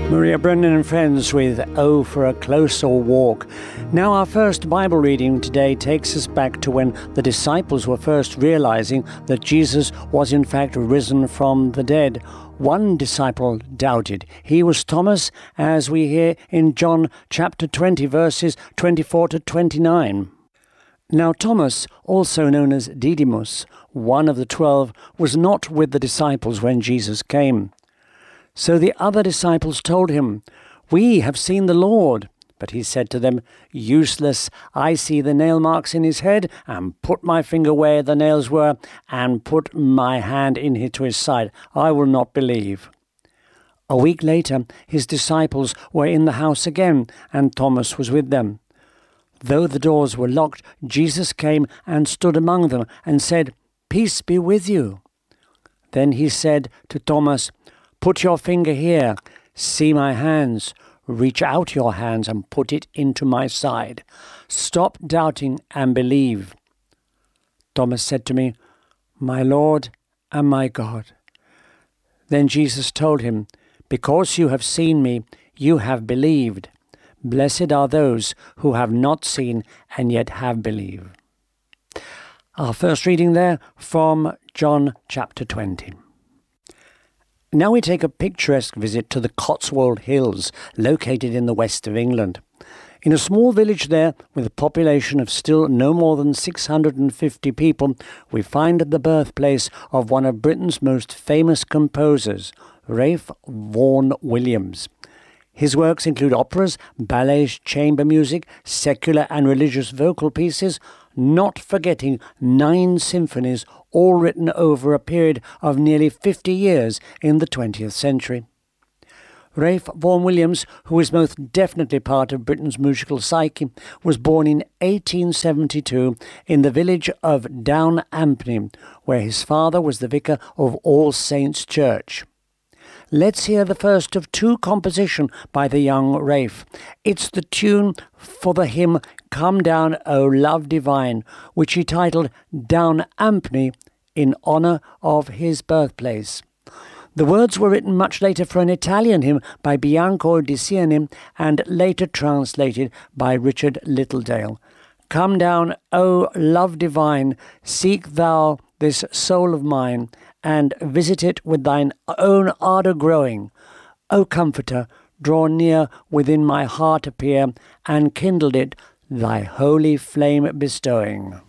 Maria Brennan and friends with Oh for a Closer Walk. Now our first Bible reading today takes us back to when the disciples were first realizing that Jesus was in fact risen from the dead. One disciple doubted. He was Thomas, as we hear in John chapter 20 verses 24 to 29. Now Thomas, also known as Didymus, one of the 12, was not with the disciples when Jesus came. So the other disciples told him, "We have seen the Lord." But he said to them, "Useless, I see the nail marks in his head, and put my finger where the nails were, and put my hand into his side. I will not believe." A week later, his disciples were in the house again, and Thomas was with them. Though the doors were locked, Jesus came and stood among them, and said, "Peace be with you." Then he said to Thomas, "Put your finger here, see my hands. Reach out your hands and put it into my side. Stop doubting and believe." Thomas said to me, "My Lord and my God." Then Jesus told him, "Because you have seen me, you have believed. Blessed are those who have not seen and yet have believed." Our first reading there from John chapter 20. Now we take a picturesque visit to the Cotswold Hills, located in the west of England. In a small village there, with a population of still no more than 650 people, we find the birthplace of one of Britain's most famous composers, Ralph Vaughan Williams. His works include operas, ballets, chamber music, secular and religious vocal pieces, not forgetting 9 symphonies, all written over a period of nearly 50 years in the 20th century. Ralph Vaughan Williams, who is most definitely part of Britain's musical psyche, was born in 1872 in the village of Down Ampney, where his father was the vicar of All Saints' Church. Let's hear the first of 2 compositions by the young Ralph. It's the tune for the hymn "Come Down, O Love Divine," which he titled Down Ampney in honour of his birthplace. The words were written much later for an Italian hymn by Bianco di Siena and later translated by Richard Littledale. "Come down, O love divine, seek thou this soul of mine, and visit it with thine own ardour growing. O Comforter, draw near, within my heart appear, and kindled it, thy holy flame bestowing."